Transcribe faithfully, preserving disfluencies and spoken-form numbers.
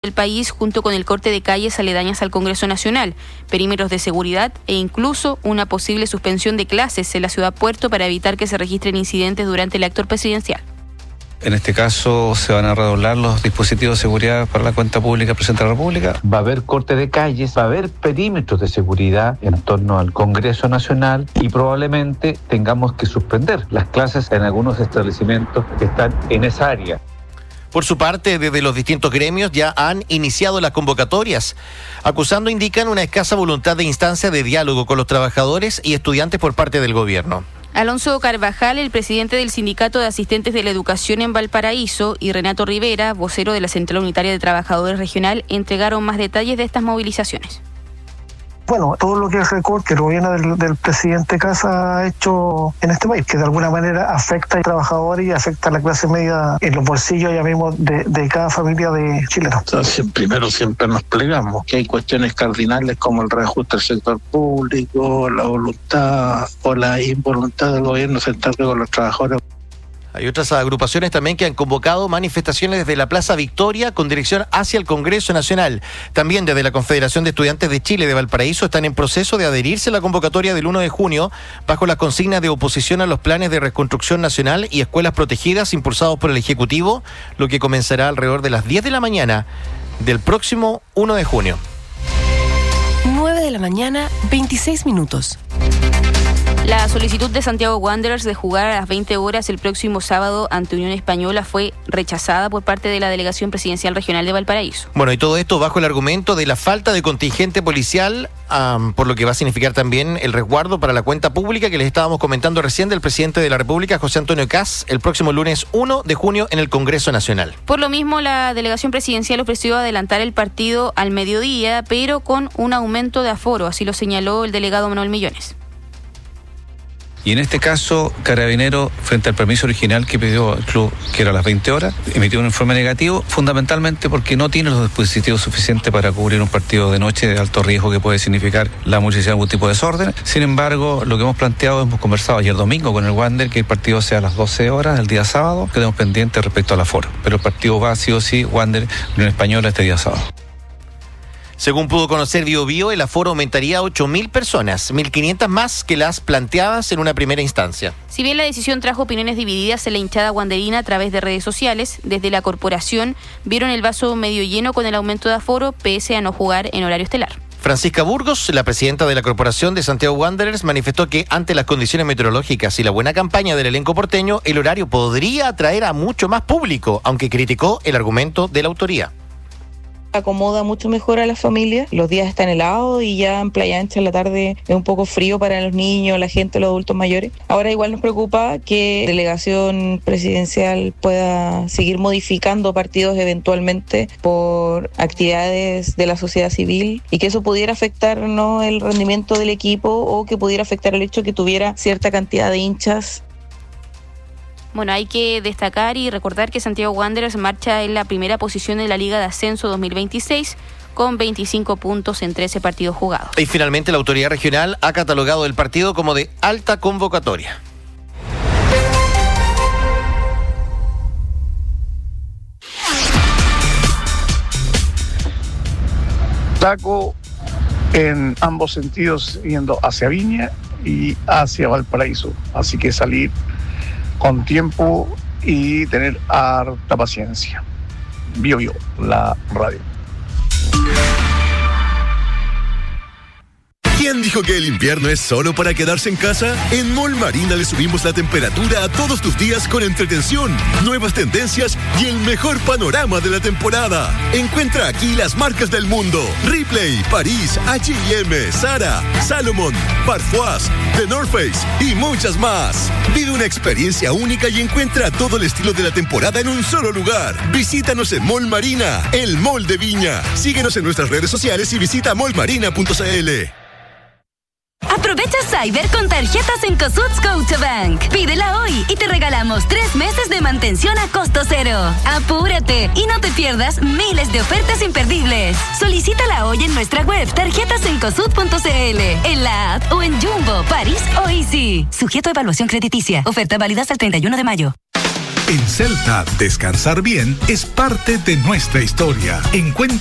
del país, junto con el corte de calles aledañas al Congreso Nacional, perímetros de seguridad e incluso una posible suspensión de clases en la ciudad puerto para evitar que se registren incidentes durante el acto presidencial. En este caso se van a redoblar los dispositivos de seguridad para la cuenta pública del presidente de la República. Va a haber corte de calles, va a haber perímetros de seguridad en torno al Congreso Nacional y probablemente tengamos que suspender las clases en algunos establecimientos que están en esa área. Por su parte, desde los distintos gremios ya han iniciado las convocatorias. Acusando indican una escasa voluntad de instancia de diálogo con los trabajadores y estudiantes por parte del gobierno. Alonso Carvajal, el presidente del Sindicato de Asistentes de la Educación en Valparaíso, y Renato Rivera, vocero de la Central Unitaria de Trabajadores Regional, entregaron más detalles de estas movilizaciones. Bueno, todo lo que es recorte que el gobierno del, del presidente Kassa ha hecho en este país, que de alguna manera afecta al trabajador y afecta a la clase media en los bolsillos ya mismo de, de cada familia de chilenos. Entonces, primero siempre nos plegamos, que hay cuestiones cardinales como el reajuste del sector público, la voluntad o la involuntad del gobierno sentarse con los trabajadores. Hay otras agrupaciones también que han convocado manifestaciones desde la Plaza Victoria con dirección hacia el Congreso Nacional. También desde la Confederación de Estudiantes de Chile de Valparaíso están en proceso de adherirse a la convocatoria del uno de junio bajo las consignas de oposición a los planes de reconstrucción nacional y escuelas protegidas impulsados por el Ejecutivo, lo que comenzará alrededor de las diez de la mañana del próximo uno de junio. nueve de la mañana, veintiséis minutos. La solicitud de Santiago Wanderers de jugar a las veinte horas el próximo sábado ante Unión Española fue rechazada por parte de la Delegación Presidencial Regional de Valparaíso. Bueno, y todo esto bajo el argumento de la falta de contingente policial, um, por lo que va a significar también el resguardo para la cuenta pública que les estábamos comentando recién del presidente de la República, José Antonio Kast, el próximo lunes uno de junio en el Congreso Nacional. Por lo mismo, la Delegación Presidencial ofreció adelantar el partido al mediodía, pero con un aumento de aforo, así lo señaló el delegado Manuel Millones. Y en este caso, Carabinero, frente al permiso original que pidió el club, que era a las veinte horas, emitió un informe negativo, fundamentalmente porque no tiene los dispositivos suficientes para cubrir un partido de noche de alto riesgo que puede significar la multiplicidad de algún tipo de desorden. Sin embargo, lo que hemos planteado, hemos conversado ayer domingo con el Wander, que el partido sea a las doce horas el día sábado, quedemos pendientes respecto al aforo. Pero el partido va sí o sí, Wander, Unión Española, este día sábado. Según pudo conocer Bio Bio, el aforo aumentaría a ocho mil personas, mil quinientas más que las planteadas en una primera instancia. Si bien la decisión trajo opiniones divididas en la hinchada wanderina a través de redes sociales, desde la corporación vieron el vaso medio lleno con el aumento de aforo, pese a no jugar en horario estelar. Francisca Burgos, la presidenta de la Corporación de Santiago Wanderers, manifestó que ante las condiciones meteorológicas y la buena campaña del elenco porteño, el horario podría atraer a mucho más público, aunque criticó el argumento de la autoría. Acomoda mucho mejor a las familias. Los días están helados y ya en Playa Ancha en la tarde es un poco frío para los niños, la gente, los adultos mayores. Ahora igual nos preocupa que la delegación presidencial pueda seguir modificando partidos eventualmente por actividades de la sociedad civil y que eso pudiera afectar, ¿no?, el rendimiento del equipo o que pudiera afectar el hecho que tuviera cierta cantidad de hinchas. Bueno, hay que destacar y recordar que Santiago Wanderers marcha en la primera posición de la Liga de Ascenso dos mil veintiséis con veinticinco puntos en trece partidos jugados. Y finalmente la autoridad regional ha catalogado el partido como de alta convocatoria. Taco en ambos sentidos, yendo hacia Viña y hacia Valparaíso. Así que salir con tiempo y tener harta paciencia. Bio Bio, la radio. ¿Quién dijo que el invierno es solo para quedarse en casa? En Mall Marina le subimos la temperatura a todos tus días con entretención, nuevas tendencias y el mejor panorama de la temporada. Encuentra aquí las marcas del mundo: Ripley, París, H y M, Zara, Salomon, Parfois, The North Face y muchas más. Vive una experiencia única y encuentra todo el estilo de la temporada en un solo lugar. Visítanos en Mall Marina, el mall de Viña. Síguenos en nuestras redes sociales y visita mall marina punto c l. Aprovecha Cyber con tarjetas en Cosuts Scotiabank. Pídela hoy y te regalamos tres meses de mantención a costo cero. Apúrate y no te pierdas miles de ofertas imperdibles. Solicítala hoy en nuestra web tarjetas en cosut punto c l, en la app o en Jumbo, París o Easy. Sujeto a evaluación crediticia. Oferta válida hasta el treinta y uno de mayo. En Celta, descansar bien es parte de nuestra historia. Encuentra